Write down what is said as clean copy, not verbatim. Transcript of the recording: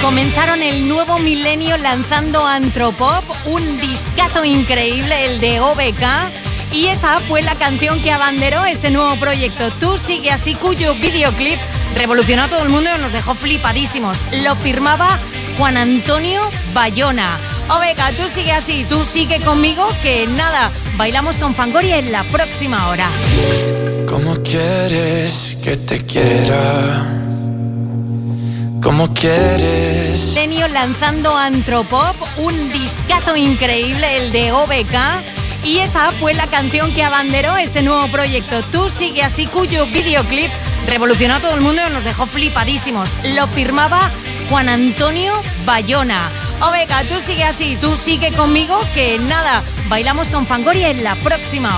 Comenzaron el nuevo milenio lanzando Antropop, un discazo increíble, el de OBK. Y esta fue la canción que abanderó ese nuevo proyecto, Tú sigue así, cuyo videoclip revolucionó a todo el mundo y nos dejó flipadísimos. Lo firmaba Juan Antonio Bayona. OBK, tú sigue así, tú sigue conmigo, que nada, bailamos con Fangoria en la próxima hora. ¿Cómo quieres que te quiera? ¿Cómo quieres? Milenio lanzando Antropop, un discazo increíble, el de OBK. Y esta fue la canción que abanderó ese nuevo proyecto, Tú sigue así, cuyo videoclip revolucionó a todo el mundo y nos dejó flipadísimos. Lo firmaba Juan Antonio Bayona. OBK, tú sigue así, tú sigue conmigo, que nada, bailamos con Fangoria en la próxima hora.